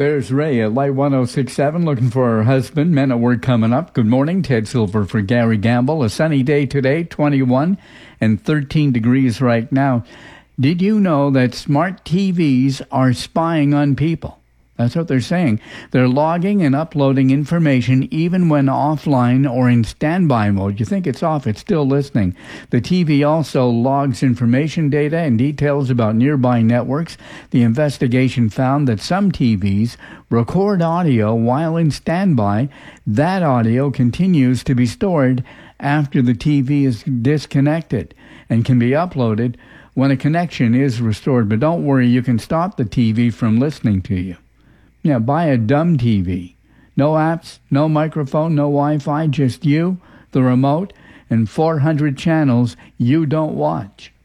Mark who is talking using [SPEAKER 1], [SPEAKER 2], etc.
[SPEAKER 1] There's Ray at Light 106.7 looking for her husband. Men at Work coming up. Good morning. Ted Silver for Gary Gamble. A sunny day today, 21 and 13 degrees right now. Did you know that smart TVs are spying on people? That's what they're saying. They're logging and uploading information even when offline or in standby mode. You think it's off, it's still listening. The TV also logs information data and details about nearby networks. The investigation found that some TVs record audio while in standby. That audio continues to be stored after the TV is disconnected and can be uploaded when a connection is restored. But don't worry, you can stop the TV from listening to you. Yeah, buy a dumb TV. No apps, no microphone, no Wi-Fi, just you, the remote, and 400 channels you don't watch.